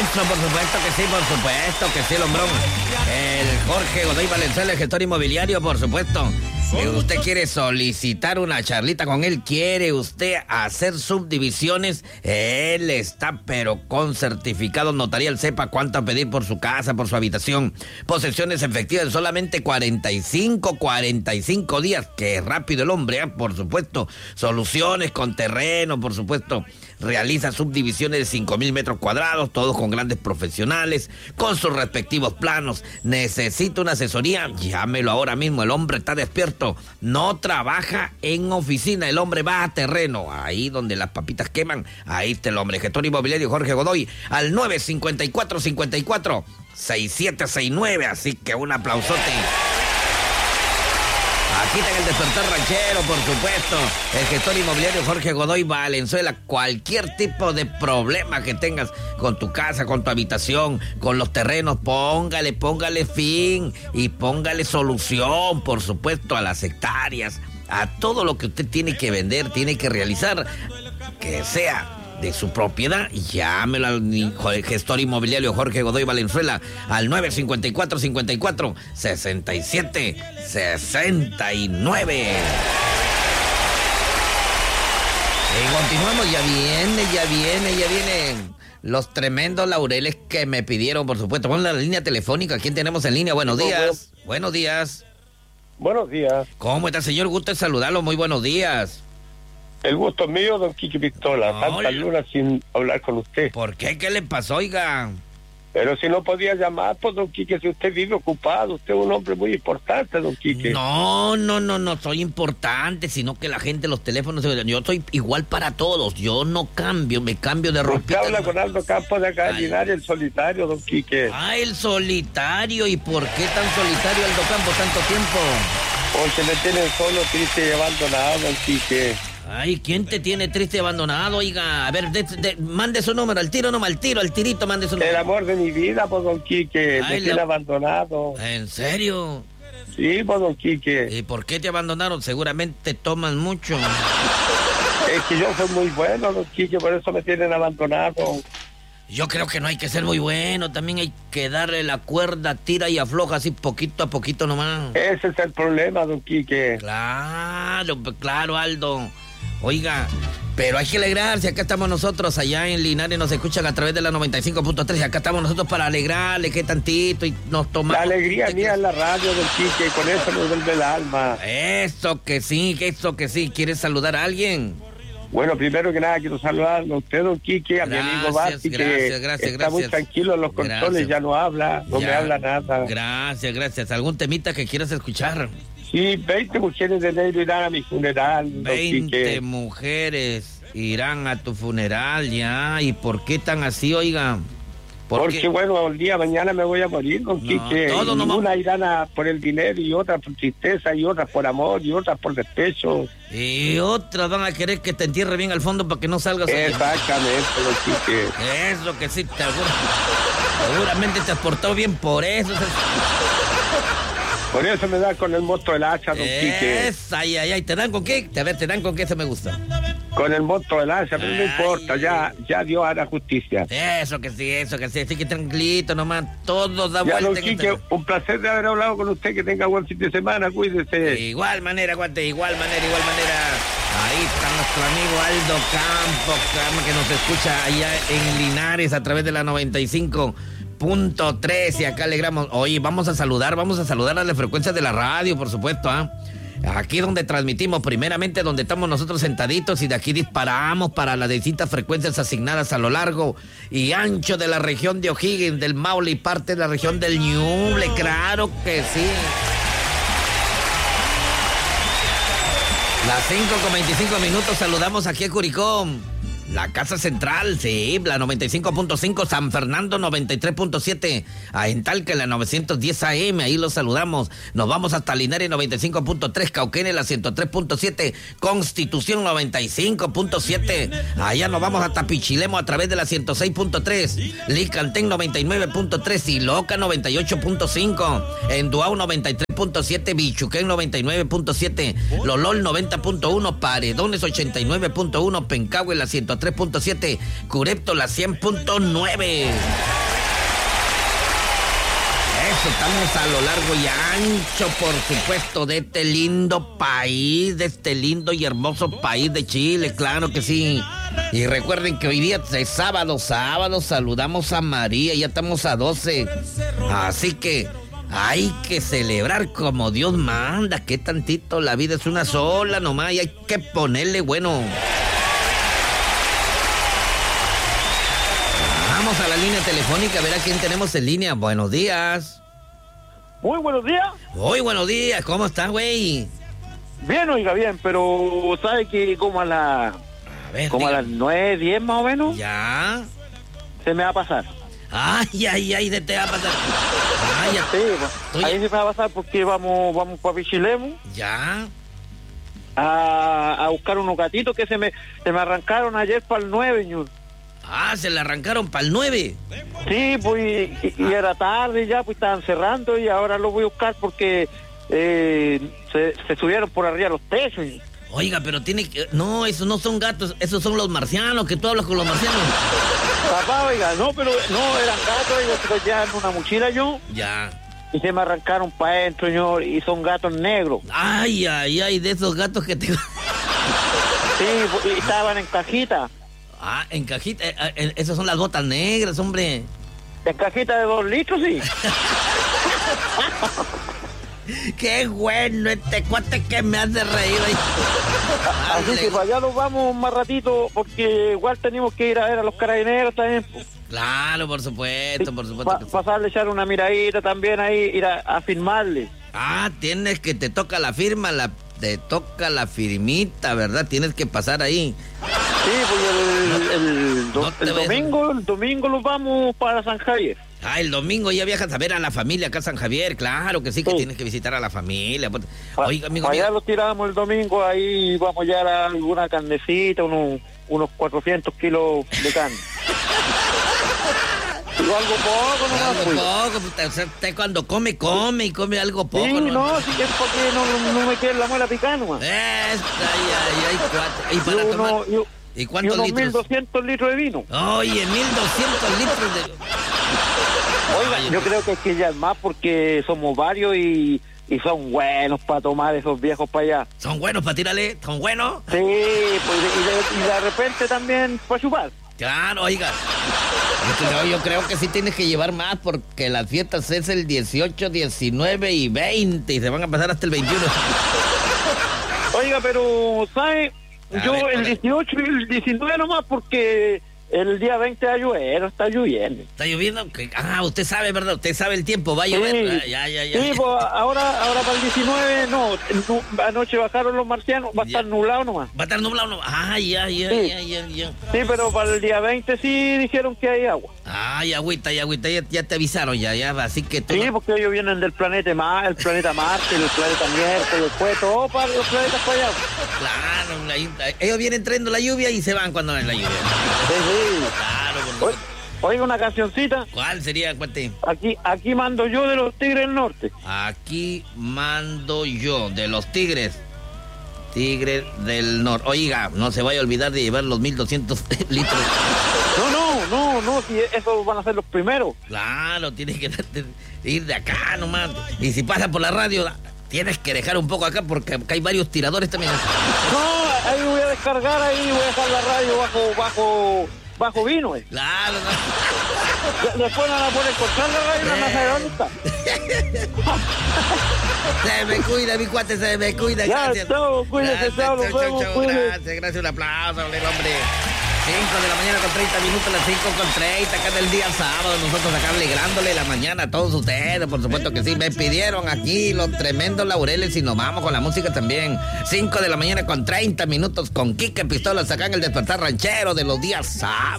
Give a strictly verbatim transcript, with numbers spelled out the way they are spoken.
maestro, por supuesto que sí, por supuesto que sí, el hombrón. El Jorge Godoy Valenzuela, el gestor inmobiliario, por supuesto. Si usted quiere solicitar una charlita con él, quiere usted hacer subdivisiones, él está pero con certificado notarial, sepa cuánto pedir por su casa, por su habitación. Posesiones efectivas en solamente cuarenta y cinco, cuarenta y cinco días, que rápido el hombre, ¿eh? Por supuesto. Soluciones con terreno, por supuesto. Realiza subdivisiones de cinco mil metros cuadrados, todos con grandes profesionales, con sus respectivos planos. Necesita una asesoría, llámelo ahora mismo, el hombre está despierto. No trabaja en oficina, el hombre va a terreno, ahí donde las papitas queman, ahí está el hombre. Gestor inmobiliario Jorge Godoy, al nueve cinco cuatro, cinco cuatro, seis siete seis nueve, así que un aplausote. Aquí está el despertar ranchero, por supuesto. El gestor inmobiliario Jorge Godoy Valenzuela. Cualquier tipo de problema que tengas con tu casa, con tu habitación, con los terrenos, póngale, póngale fin y póngale solución, por supuesto, a las hectáreas, a todo lo que usted tiene que vender, tiene que realizar, que sea de su propiedad. Llámelo al gestor inmobiliario Jorge Godoy Valenzuela al nueve cinco cuatro, cinco cuatro, seis siete seis nueve. Y continuamos, ya viene, ya viene, ya vienen los tremendos laureles que me pidieron, por supuesto. Pon la línea telefónica. ¿Quién tenemos en línea? Buenos días. Buenos días. Buenos días. ¿Cómo está, señor? Gusto de saludarlo. Muy buenos días. El gusto es mío, don Quique Pistola. No, Tantas lunas sin hablar con usted. ¿Por qué? ¿Qué le pasó, oiga? Pero si no podía llamar, pues, don Quique, si usted vive ocupado, usted es un hombre muy importante, don Quique. No, no, no, no soy importante, sino que la gente, los teléfonos, yo soy igual para todos, yo no cambio, me cambio de ropita. Usted habla con Aldo Campos de acá, Linares, el solitario, don Quique. Ah, el solitario, ¿y por qué tan solitario, Aldo Campos, tanto tiempo? Porque me tienen solo, triste y abandonado, don Quique. Ay, ¿quién te tiene triste y abandonado, oiga? A ver, de, de, mande su número, al tiro, no, al tiro, al tirito, mande su número. El amor de mi vida, pues, don Quique, Ay, me tiene la... abandonado. ¿En serio? Sí, pues, don Quique. ¿Y por qué te abandonaron? Seguramente toman mucho. Es que yo soy muy bueno, don Quique, por eso me tienen abandonado. Yo creo que no hay que ser muy bueno, también hay que darle la cuerda, tira y afloja así poquito a poquito nomás. Ese es el problema, don Quique. Claro, claro, Aldo. Oiga, pero hay que alegrarse, acá estamos nosotros, allá en Linares nos escuchan a través de la noventa y cinco punto tres, acá estamos nosotros para alegrarle, que tantito, y nos tomamos... La alegría mía es la radio, don Quique, con eso nos vuelve el alma. Eso que sí, que eso que sí, ¿quieres saludar a alguien? Bueno, primero que nada quiero saludar a usted, don Quique, a gracias, mi amigo Basti, gracias, que gracias, está gracias. muy tranquilo en los controles, gracias. ya no habla, no ya, me habla nada. Gracias, gracias. ¿Algún temita que quieras escuchar? Sí, veinte mujeres de negro irán a mi funeral, veinte mujeres irán a tu funeral, ya. ¿Y por qué tan así, oiga? ¿Por Porque, qué? bueno, el día de mañana me voy a morir, don no, Quique. Todo no una irán a, por el dinero, y otras por tristeza, y otras por amor, y otras por despecho. Y otras van a querer que te entierre bien al fondo para que no salgas. Exactamente, don Quique. Eso que sí, te seguro, seguramente te has portado bien por eso. Por eso me da con el moto del hacha, don Quique. Es, ay, ay, ay, ¿te dan con qué? A ver, ¿te dan con qué? Eso me gusta. Con el moto del hacha, pero no importa, ya, ya Dios hará justicia. Eso que sí, eso que sí, así que tranquilito nomás, todo da ya, vuelta. Don Quique, este... un placer de haber hablado con usted, que tenga buen fin de semana, cuídese. De igual manera, guante, igual manera, igual manera. Ahí está nuestro amigo Aldo Campos, que nos escucha allá en Linares a través de la noventa y cinco punto tres, y acá alegramos. Oye, vamos a saludar, vamos a saludar a las frecuencias de la radio, por supuesto, ¿ah? ¿eh? Aquí donde transmitimos, primeramente donde estamos nosotros sentaditos, y de aquí disparamos para las distintas frecuencias asignadas a lo largo y ancho de la región de O'Higgins, del Maule y parte de la región del Ñuble, claro que sí. Las cinco con veinticinco minutos, saludamos aquí a Curicó. La Casa Central, sí, la noventa y cinco punto cinco, San Fernando noventa y tres punto siete, a Entalca la novecientos diez A M, ahí los saludamos. Nos vamos hasta Linares noventa y cinco punto tres, Cauquenes la ciento tres punto siete, Constitución noventa y cinco punto siete, allá nos vamos hasta Pichilemo a través de la ciento seis punto tres, Licantén noventa y nueve punto tres, Iloca noventa y ocho punto cinco, Enduao noventa y tres punto siete, Bichuquén noventa y nueve punto siete, Lolol noventa punto uno, Paredones ochenta y nueve punto uno, Pencahue la ciento tres punto siete, Curepto la cien punto nueve. eso, estamos a lo largo y ancho, por supuesto, de este lindo país, de este lindo y hermoso país de Chile, claro que sí. Y recuerden que hoy día es sábado, sábado, saludamos a María, ya estamos a doce. Así que hay que celebrar como Dios manda, que tantito, la vida es una sola nomás y hay que ponerle bueno. Vamos a la línea telefónica a ver a quién tenemos en línea. Buenos días. Muy buenos días. Muy buenos días, ¿cómo estás, güey? Bien, oiga, bien, pero ¿sabe que como a la... A ver, como diga. a las nueve, diez más o menos, ¿Ya? se me va a pasar? Ay, ay, ay, de te va a pasar. Ay, ya. Sí, pues, Oye. ahí se me va a pasar porque vamos vamos para Pichilemu ¿Ya? a, a buscar unos gatitos que se me se me arrancaron ayer para el nueve, señor. Ah, se le arrancaron para el nueve. Sí, pues, y, y era tarde ya, pues estaban cerrando y ahora los voy a buscar porque eh, se, se subieron por arriba los techos. Oiga, pero tiene que... No, esos no son gatos, esos son los marcianos, que tú hablas con los marcianos. Papá, oiga, no, pero no, eran gatos, ellos se los llevan en una mochila yo Ya. y se me arrancaron para adentro, señor, y son gatos negros. Ay, ay, ay, de esos gatos que te... Sí, pues, y estaban en cajita, Ah, en cajita, eh, eh, esas son las botas negras, hombre. en cajita de dos litros, sí. Qué bueno este cuate que me hace reír ahí. Así Dale. que para allá nos vamos más ratito porque igual tenemos que ir a ver a los carabineros también. Pues. Claro, por supuesto, por supuesto. Pa- que sí. pasarle, echar una miradita también ahí, ir a, a firmarle. Ah, tienes que te toca la firma, la te toca la firmita, ¿verdad? Tienes que pasar ahí. Sí, pues el, el, do- no te el vayas. domingo, el domingo nos vamos para San Javier. Ah, el domingo ya viajas a ver a la familia acá a San Javier, claro que sí, que Sí. tienes que visitar a la familia. pues. Pa- Oiga, amigo para allá mío. los tiramos el domingo, ahí vamos ya a alguna carnecita, unos, unos cuatrocientos kilos de carne. Digo, algo poco nomás, Algo pues. poco, pues, usted, usted cuando come, come y come algo poco. Sí, no, sí que es porque no, no me quede la muela picada nomás. Esta, ay, ay, ay, cuatro. Y Y, para tomar. uno, y, ¿Y y cuántos unos litros? mil doscientos litros de vino. Oye, mil doscientos litros de... Oiga, Ay, yo creo que es que ya es más porque somos varios y, y son buenos para tomar esos viejos para allá. Son buenos para tirarle, son buenos. Sí, pues, y, de, y de repente también para chupar. Claro, oiga. Yo creo, yo creo que sí tienes que llevar más porque las fiestas es el dieciocho, diecinueve y veinte y se van a pasar hasta el veintiuno. Oiga, pero, ¿sabe? A Yo ver, a el ver. dieciocho y el diecinueve nomás porque el día veinte va a llover, está lloviendo. ¿Está lloviendo? ¿Qué? Ah, usted sabe, ¿verdad? Usted sabe el tiempo, va a Sí, llover. Ah, ya, ya, ya. sí, pues ahora, ahora para el diecinueve no, no, anoche bajaron los marcianos, va a estar Ya. nublado nomás. Va a estar nublado, no. Ah, ya, ya, Sí. ya, ya, ya. Sí, pero para el día veinte sí dijeron que hay agua. Ay, agüita, y agüita, ya, ya te avisaron, ya, ya, así que tú... Sí, no- porque ellos vienen del planeta Marte, el planeta Marte, el planeta Miércoles, después todo para los planetas para allá. Claro, la- ellos vienen trayendo la lluvia y se van cuando ven la lluvia. Sí, sí. Claro, por Oye, oiga una cancioncita, ¿cuál sería, cuate? aquí, aquí mando yo de los Tigres del Norte. Aquí mando yo, de los Tigres. Tigres del Norte. Oiga, no se vaya a olvidar de llevar los mil doscientos litros. No, no, no, no, si esos van a ser los primeros. Claro, tienes que darte- ir de acá nomás. Y si pasa por la radio, tienes que dejar un poco acá porque acá hay varios tiradores también. No, ahí voy a descargar, ahí voy a dejar la radio bajo, bajo, bajo vino. Eh. Claro, no. De- Después van a poner cortar la radio y no van a saber dónde está. Se me cuida, mi cuate, se me cuida. Ya, Gracias. chao, cuídese, Gracias, chao, nos chao, chao, vemos, chao, cuídese. Gracias, gracias, un aplauso, hombre. cinco de la mañana con treinta minutos, las cinco con treinta, acá en el día sábado, nosotros acá alegrándole la mañana a todos ustedes, por supuesto que sí, me pidieron aquí los tremendos laureles y nos vamos con la música también. cinco de la mañana con treinta minutos con Quique Pistolas acá en el Despertar Ranchero de los días sábados.